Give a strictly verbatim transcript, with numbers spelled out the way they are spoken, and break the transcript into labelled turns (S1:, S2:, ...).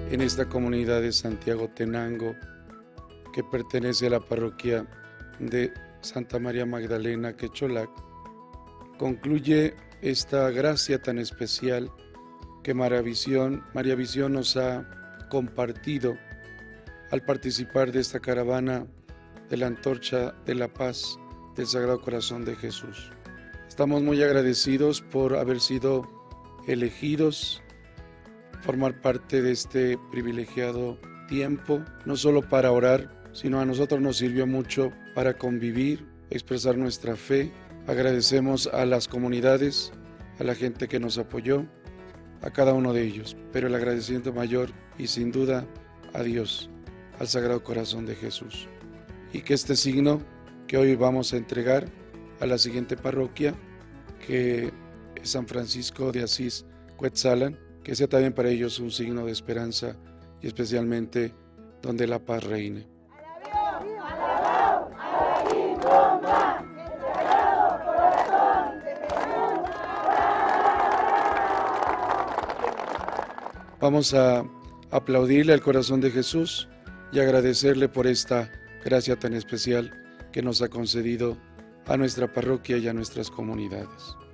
S1: en esta comunidad de Santiago Tenango, que pertenece a la parroquia de Santa María Magdalena Quecholac, concluye esta gracia tan especial que María Visión, María Visión nos ha compartido al participar de esta caravana de la Antorcha de la Paz del Sagrado Corazón de Jesús. Estamos muy agradecidos por haber sido elegidos, formar parte de este privilegiado tiempo, no solo para orar, sino a nosotros nos sirvió mucho para convivir, expresar nuestra fe. Agradecemos a las comunidades, a la gente que nos apoyó, a cada uno de ellos, pero el agradecimiento mayor y sin duda a Dios, al Sagrado Corazón de Jesús. Y que este signo que hoy vamos a entregar a la siguiente parroquia, que es San Francisco de Asís Cuetzalan, que sea también para ellos un signo de esperanza y especialmente donde la paz reine. Vamos a aplaudirle al corazón de Jesús y agradecerle por esta gracia tan especial que nos ha concedido a nuestra parroquia y a nuestras comunidades.